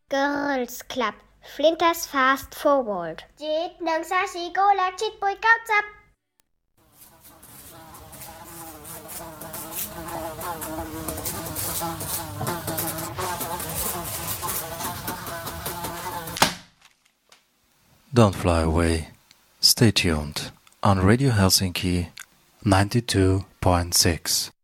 Girls Club Flinders Fast Forward จิตหนึ่งสาสีโกและชิดปุยเก้าจับ Don't fly away. Stay tuned on Radio Helsinki 92.6.